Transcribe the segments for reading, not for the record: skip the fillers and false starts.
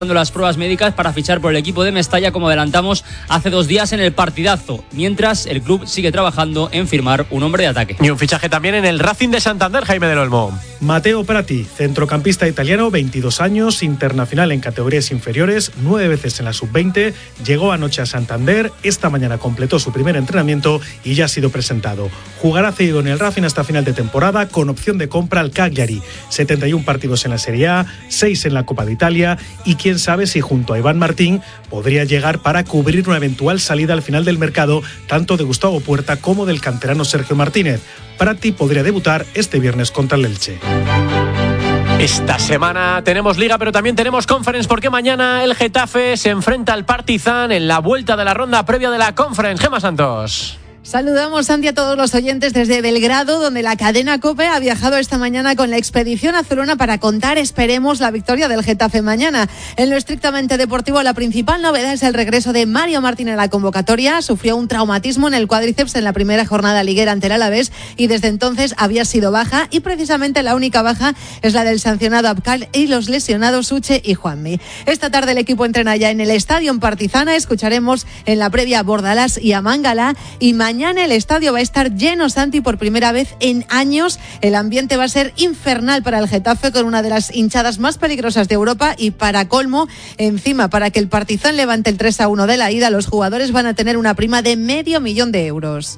las pruebas médicas para fichar por el equipo de Mestalla, como adelantamos hace 2 días en el partidazo, mientras el club sigue trabajando en firmar un hombre de ataque. Y un fichaje también en el Racing de Santander, Jaime del Olmo. Matteo Prati, centrocampista italiano, 22 años, internacional en categorías inferiores, 9 veces en la sub-20, llegó anoche a Santander, esta mañana completó su primer entrenamiento y ya ha sido presentado. Jugará cedido en el Racing hasta final de temporada con opción de compra al Cagliari, 71 partidos en la Serie A, 6 en la Copa de Italia y quién sabe si junto a Iván Martín podría llegar para cubrir una eventual salida al final del mercado tanto de Gustavo Puerta como del canterano Sergio Martínez. Prati podría debutar este viernes contra el Elche. Esta semana tenemos Liga, pero también tenemos Conference, porque mañana el Getafe se enfrenta al Partizan en la vuelta de la ronda previa de la Conference. Gemma Santos. Saludamos, Santi, a todos los oyentes desde Belgrado, donde la cadena COPE ha viajado esta mañana con la expedición azulona para contar, esperemos, la victoria del Getafe mañana. En lo estrictamente deportivo, la principal novedad es el regreso de Mario Martín a la convocatoria. Sufrió un traumatismo en el cuádriceps en la primera jornada liguera ante el Alavés y desde entonces había sido baja, y precisamente la única baja es la del sancionado Abkal y los lesionados Uche y Juanmi. Esta tarde el equipo entrena ya en el Estadio Partizana. Escucharemos en la previa a Bordalás y a Mangala, y mañana el estadio va a estar lleno, Santi, por primera vez en años. El ambiente va a ser infernal para el Getafe, con una de las hinchadas más peligrosas de Europa, y para colmo, encima, para que el Partizan levante el 3-1 de la ida, los jugadores van a tener una prima de $500,000 de euros.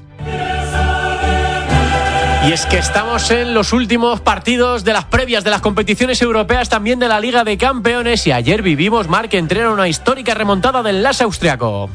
Y es que estamos en los últimos partidos de las previas de las competiciones europeas, también de la Liga de Campeones, y ayer vivimos, Marc, entrena una histórica remontada del LAS austriaco.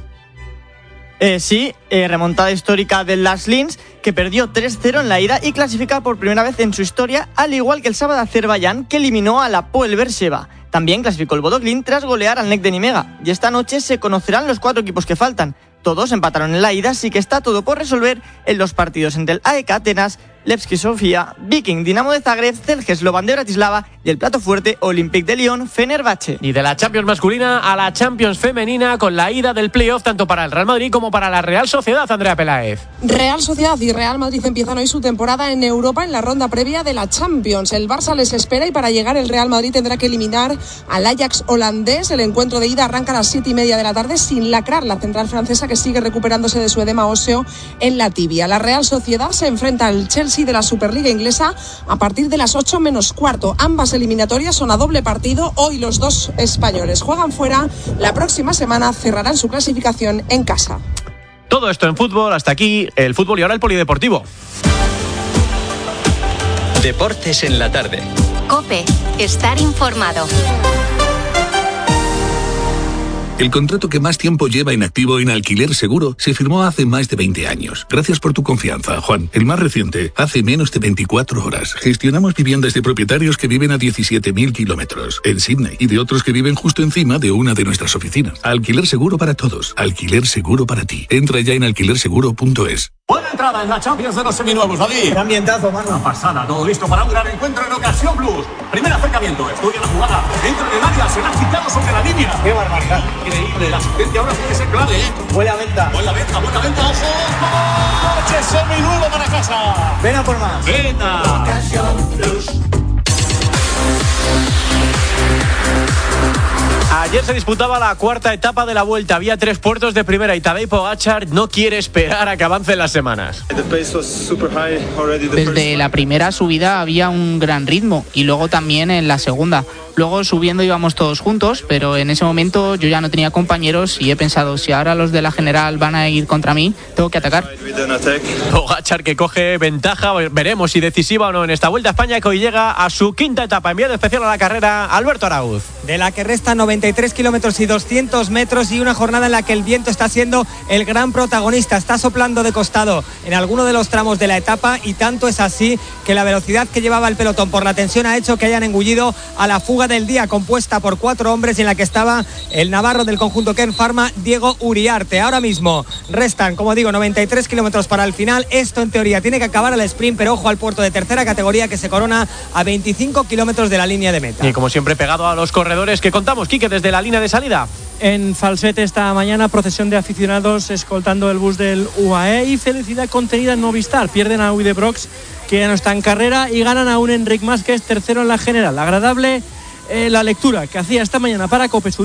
Remontada histórica del Las Linz, que perdió 3-0 en la ida y clasifica por primera vez en su historia, al igual que el sábado Azerbaiyán, que eliminó a la Hapoel Beersheva. También clasificó el Bodo Glimt tras golear al NEC de Nimega. Y esta noche se conocerán los 4 equipos que faltan. Todos empataron en la ida, así que está todo por resolver en los partidos entre el AEK Atenas, Levski Sofía, Viking, Dinamo de Zagreb, Celje Slovan de Bratislava y el plato fuerte Olympique de Lyon, Fenerbahce. Y de la Champions masculina a la Champions femenina, con la ida del playoff tanto para el Real Madrid como para la Real Sociedad, Andrea Peláez. Real Sociedad y Real Madrid empiezan hoy su temporada en Europa en la ronda previa de la Champions. El Barça les espera y para llegar el Real Madrid tendrá que eliminar al Ajax holandés. El encuentro de ida arranca a las 7:30 de la tarde sin lacrar la central francesa, que sigue recuperándose de su edema óseo en la tibia. La Real Sociedad se enfrenta al Chelsea de la Superliga inglesa a partir de las 8 menos cuarto. Ambas eliminatorias son a doble partido. Hoy los dos españoles juegan fuera. La próxima semana cerrarán su clasificación en casa. Todo esto en fútbol. Hasta aquí el fútbol y ahora el polideportivo. Deportes en la tarde. COPE. Estar informado. El contrato que más tiempo lleva inactivo en Alquiler Seguro se firmó hace más de 20 años. Gracias por tu confianza, Juan. El más reciente, hace menos de 24 horas. Gestionamos viviendas de propietarios que viven a 17.000 kilómetros en Sydney y de otros que viven justo encima de una de nuestras oficinas. Alquiler Seguro para todos. Alquiler Seguro para ti. Entra ya en alquilerseguro.es. Buena entrada en la Champions de los seminuevos, David. Qué ambientazo, mano. Una pasada, todo listo para un gran encuentro en Ocasión Plus. Primer acercamiento, estudia la jugada. Entra en el área, será quitado sobre la línea. Qué barbaridad. Increíble, la asistencia ahora tiene que ser clave, ¿eh? Buena venta. Buena venta, ojo. Coche seminuevo para casa. Ven a por más. Venta. Ocasión Plus. Ayer se disputaba la cuarta etapa de la Vuelta. Había 3 puertos de primera y Tadej Pogačar no quiere esperar a que avancen las semanas. Desde la primera subida había un gran ritmo y luego también en la segunda. Luego subiendo íbamos todos juntos, pero en ese momento yo ya no tenía compañeros y he pensado, si ahora los de la general van a ir contra mí, tengo que atacar. Pogačar, que coge ventaja, veremos si decisiva o no en esta Vuelta a España, que hoy llega a su quinta etapa. Enviado especial a la carrera, Alberto Arauz. De la que resta 93 kilómetros y 200 metros y una jornada en la que el viento está siendo el gran protagonista. Está soplando de costado en alguno de los tramos de la etapa, y tanto es así que la velocidad que llevaba el pelotón por la tensión ha hecho que hayan engullido a la fuga del día, compuesta por 4 hombres, en la que estaba el navarro del conjunto Ken Pharma, Diego Uriarte. Ahora mismo restan, como digo, 93 kilómetros para el final. Esto en teoría tiene que acabar al sprint, pero ojo al puerto de tercera categoría, que se corona a 25 kilómetros de la línea de meta. Y como siempre, pegado a los corredores que contamos, Quique, desde la línea de salida. En Falset esta mañana, procesión de aficionados escoltando el bus del UAE y felicidad contenida en Movistar. Pierden a Uy de Brox, que ya no está en carrera, y ganan a un Enric Mas, que es tercero en la general. Agradable la lectura que hacía esta mañana para COPE.